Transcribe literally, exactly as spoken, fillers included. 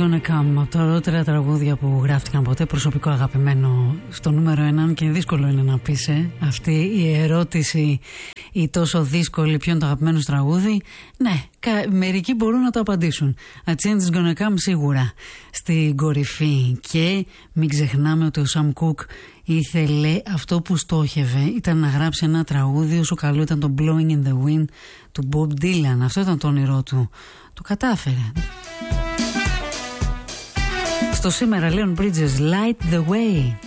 Gonna Come, από τα ωραιότερα τραγούδια που γράφτηκαν ποτέ, προσωπικό αγαπημένο στο νούμερο ένα, και δύσκολο είναι να πεις ε, αυτή η ερώτηση, η τόσο δύσκολη, ποιο είναι το αγαπημένο σου τραγούδι. Ναι, κα, μερικοί μπορούν να το απαντήσουν. A Change is Gonna Come σίγουρα στην κορυφή. Και μην ξεχνάμε ότι ο Sam Cooke ήθελε, αυτό που στόχευε ήταν να γράψει ένα τραγούδι όσο καλό ήταν το Blowing in the Wind του Bob Dylan. Αυτό ήταν το όνειρό του. Το κατάφερε. Στο σήμερα Leon Bridges, Light the Way.